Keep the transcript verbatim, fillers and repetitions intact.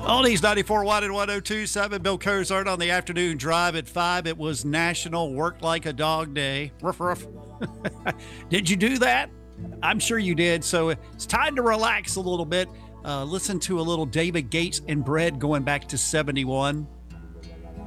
Oldies ninety-four one and one oh two point seven. Bill Cozart on the afternoon drive at five. It was National Work Like a Dog Day. Ruff, ruff. Did you do that? I'm sure you did. So it's time to relax a little bit. Uh, listen to a little David Gates and Bread going back to seventy-one.